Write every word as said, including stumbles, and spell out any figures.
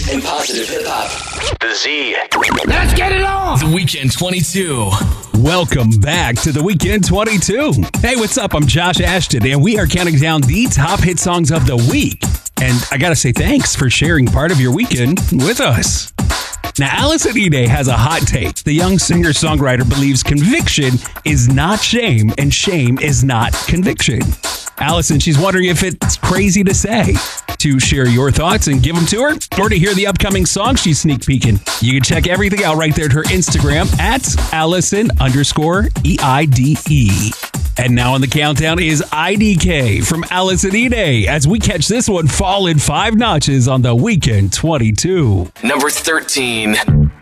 and positive hip hop. The Z. Let's get it on! The Weekend twenty-two. Welcome back to The Weekend twenty-two. Hey, what's up? I'm Josh Ashton, and we are counting down the top hit songs of the week. And I gotta say thanks for sharing part of your weekend with us. Now, Allison Ide has a hot take. The young singer-songwriter believes conviction is not shame, and shame is not conviction. Allison, she's wondering if it's crazy to say. To share your thoughts and give them to her, or to hear the upcoming song she's sneak peeking, you can check everything out right there at her Instagram at Allison underscore E I D E. And now on the countdown is I D K from Allison Ide as we catch this one falling five notches on The Weekend twenty-two. Number thirteen.